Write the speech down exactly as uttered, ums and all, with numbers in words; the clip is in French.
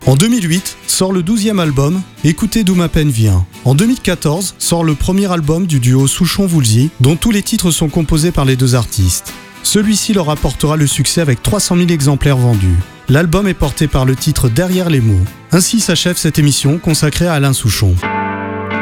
En deux mille huit, sort le douzième album, Écoutez d'où ma peine vient. En deux mille quatorze, sort le premier album du duo Souchon-Woolsey, dont tous les titres sont composés par les deux artistes. Celui-ci leur apportera le succès avec trois cent mille exemplaires vendus. L'album est porté par le titre Derrière les mots. Ainsi s'achève cette émission consacrée à Alain Souchon.